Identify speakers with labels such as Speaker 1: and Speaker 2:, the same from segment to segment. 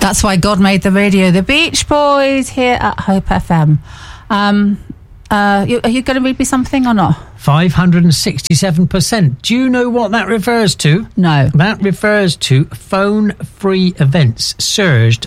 Speaker 1: That's why God made the radio. The Beach Boys here at Hope FM. Are you going to read me something or not?
Speaker 2: 567%. Do you know what that refers to?
Speaker 1: No.
Speaker 2: That refers to phone-free events surged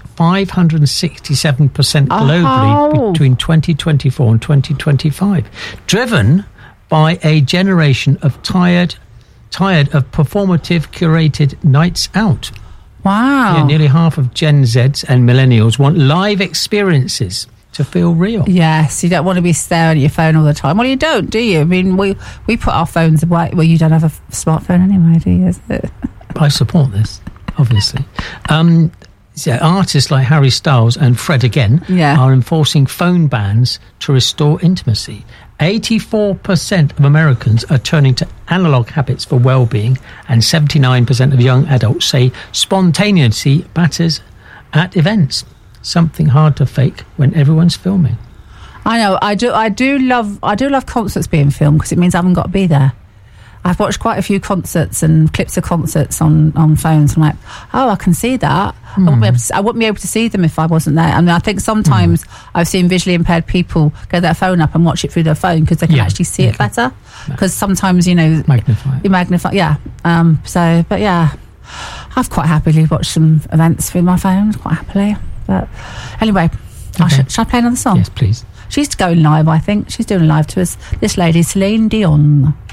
Speaker 2: 567% globally between 2024 and 2025, driven by a generation of tired of performative curated nights out.
Speaker 1: Wow.
Speaker 2: Yeah, nearly half of Gen Zs and millennials want live experiences to feel real.
Speaker 1: Yes, you don't want to be staring at your phone all the time. Well, you don't, do you? I mean, we put our phones away. Well, you don't have a smartphone anyway, do you? Is it?
Speaker 2: I support this, obviously. Artists like Harry Styles and Fred again are enforcing phone bans to restore intimacy. 84% of Americans are turning to analog habits for well-being, and 79% of young adults say spontaneity matters at events. Something hard to fake when everyone's filming.
Speaker 1: I know. I do love concerts being filmed because it means I haven't got to be there. I've watched quite a few concerts and clips of concerts on phones. I'm like, oh, I can see that. I wouldn't be able to see them if I wasn't there. And I think sometimes I've seen visually impaired people get their phone up and watch it through their phone because they can actually see it better. Because sometimes, you magnify. Yeah. But yeah, I've quite happily watched some events through my phone, quite happily. But anyway, shall I play another song?
Speaker 2: Yes, please.
Speaker 1: She's going live, I think. She's doing live to us. This lady, Celine Dion.